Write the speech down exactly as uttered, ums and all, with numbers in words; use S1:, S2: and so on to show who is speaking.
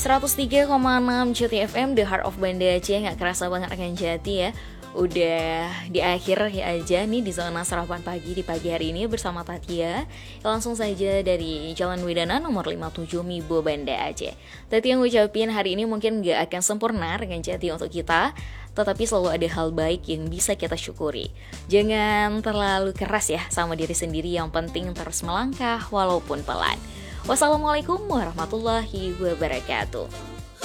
S1: seratus tiga koma enam Jati F M, The Heart of Banda Aceh. Gak kerasa banget akan Jati ya. Udah di akhir ya aja nih di zona sarapan pagi di pagi hari ini bersama Tatia. Langsung saja dari Jalan Widana nomor lima puluh tujuh Mibo Banda Aceh. Tatia ngucapin hari ini mungkin gak akan sempurna dengan Jati untuk kita, tetapi selalu ada hal baik yang bisa kita syukuri. Jangan terlalu keras ya sama diri sendiri, yang penting terus melangkah walaupun pelan. Wassalamualaikum warahmatullahi wabarakatuh.